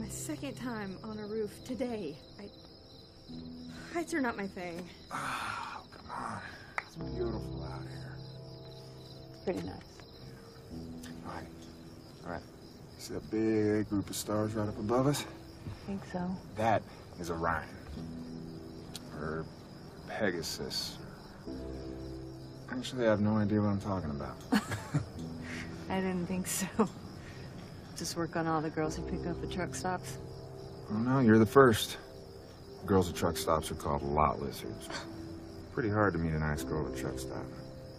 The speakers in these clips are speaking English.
my second time on a roof today. Heights are not my thing. Oh, come on. It's beautiful out here. It's pretty nice. All right. You see that big group of stars right up above us? I think so. That is Orion. Or Pegasus. Actually, I have no idea what I'm talking about. I didn't think so. Just work on all the girls who pick up at truck stops. Oh, no, you're the first. Girls at truck stops are called lot lizards. Pretty hard to meet a nice girl at a truck stop.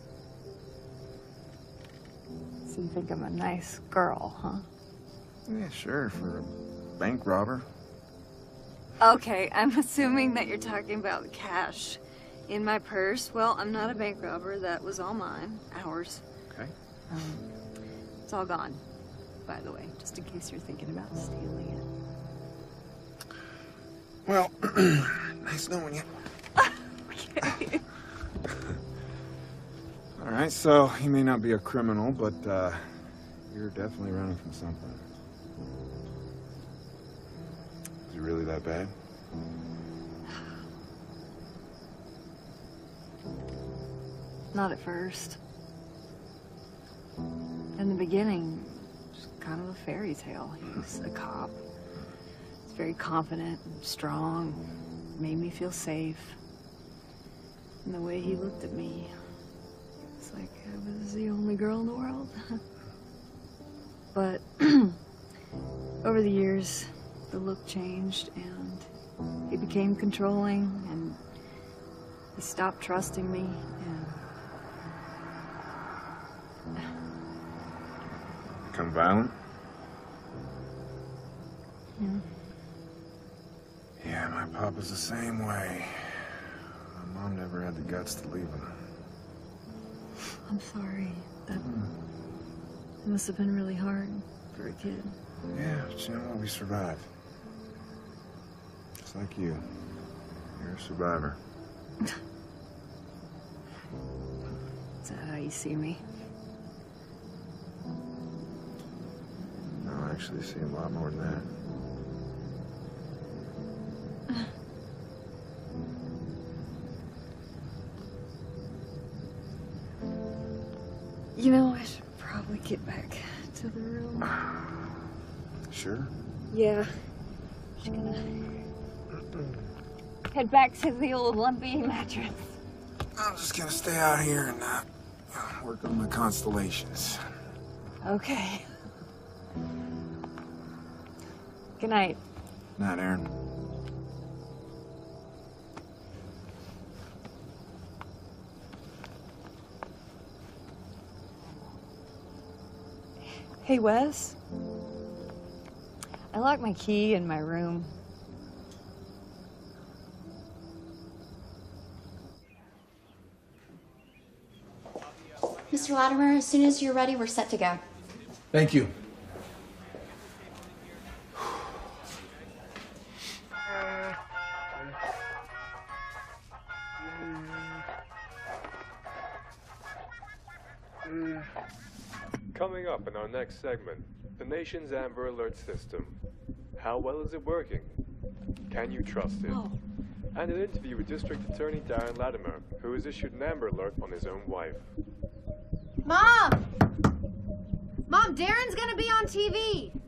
So you think I'm a nice girl, huh? Yeah, sure, for a bank robber. Okay, I'm assuming that you're talking about the cash in my purse. Well, I'm not a bank robber. That was all mine. Ours. Okay. It's all gone, by the way, just in case you're thinking about stealing it. Well, nice knowing you. Okay. All right, so you may not be a criminal, but you're definitely running from something. Is it really that bad? Not at first. In the beginning, just kind of a fairy tale. He was a cop. He's very confident and strong. Made me feel safe. And the way he looked at me, it's like I was the only girl in the world. But over the years, the look changed and he became controlling and he stopped trusting me and Become violent? yeah. Yeah, my papa's the same way. My mom never had the guts to leave him. I'm sorry. That must have been really hard for a kid. Yeah, but you know what? We survived. Just like you. You're a survivor. Is that how you see me? No, I actually see a lot more than that. You know, I should probably get back to the room. Sure? Yeah. Just gonna head back to the old lumpy mattress. I'm just gonna stay out here and work on my constellations. Okay. Good night. Night, Aaron. Hey, Wes. I locked my key in my room. Mr. Latimer, as soon as you're ready, we're set to go. Thank you. Coming up in our next segment, the nation's Amber Alert system. How well is it working? Can you trust it? Oh. And an interview with District Attorney Darren Latimer, who has issued an Amber Alert on his own wife. Mom! Mom, Darren's gonna be on TV!